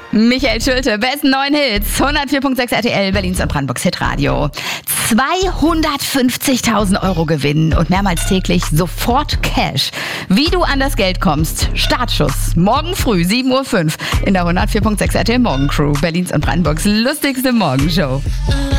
Michael Schulte, besten neuen Hits. 104.6 RTL, Berlins und Brandenburgs Hitradio. 250.000 Euro Gewinn und mehrmals täglich sofort Cash. Wie du an das Geld kommst. Startschuss. Morgen früh, 7:05 Uhr in der 104.6 RTL Morgencrew. Berlins und Brandenburgs lustigste Morgenshow.